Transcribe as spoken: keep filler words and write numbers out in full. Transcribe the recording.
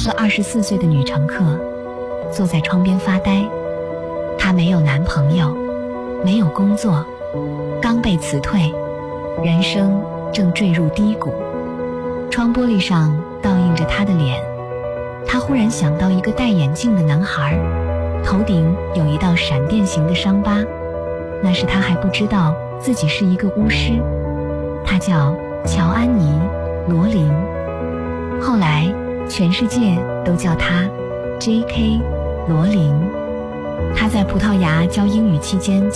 个二十四岁的女乘客，坐在窗边发呆。她没有男朋友，没有工作，刚被辞退，人生正坠入低谷。窗玻璃上倒映着她的脸，她忽然想到一个戴眼镜的男孩，头顶有一道闪电形的伤疤，那时她还不知道自己是一个巫师，他叫乔安妮·罗琳。后来全世界都叫他 J K 罗琳。他在葡萄牙教英语期间